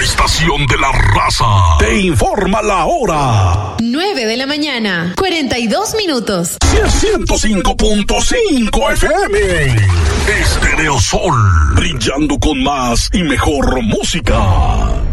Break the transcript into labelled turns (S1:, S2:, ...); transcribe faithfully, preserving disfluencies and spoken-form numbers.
S1: estación de la raza te informa la hora.
S2: nueve de la mañana, cuarenta y dos minutos.
S1: ciento cinco punto cinco F M. Estéreo Sol, brillando con más y mejor música.